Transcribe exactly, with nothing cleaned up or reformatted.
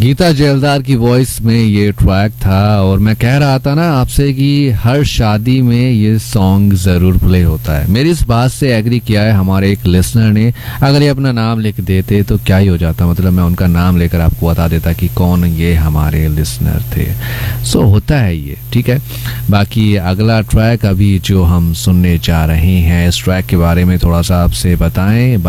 गीता जेलदार की वॉइस में ये ट्रैक था। और मैं कह रहा था ना आपसे कि हर शादी में ये सॉन्ग ज़रूर प्ले होता है। मेरी इस बात से एग्री किया है हमारे एक लिसनर ने। अगर ये अपना नाम लिख देते तो क्या ही हो जाता, मतलब मैं उनका नाम लेकर आपको बता देता कि कौन ये हमारे लिसनर थे। सो होता है ये, ठीक है। बाकी अगला ट्रैक अभी जो हम सुनने जा रहे हैं, इस ट्रैक के बारे में थोड़ा सा आपसे बताएं।